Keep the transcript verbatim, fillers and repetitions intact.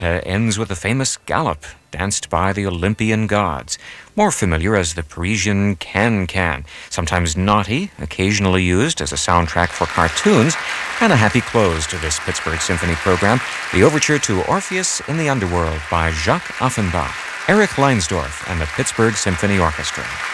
uh, ends with the famous Galop, danced by the Olympian gods, more familiar as the Parisian can-can, sometimes naughty, occasionally used as a soundtrack for cartoons, and a happy close to this Pittsburgh Symphony program, the overture to Orpheus in the Underworld by Jacques Offenbach, Eric Leinsdorf, and the Pittsburgh Symphony Orchestra.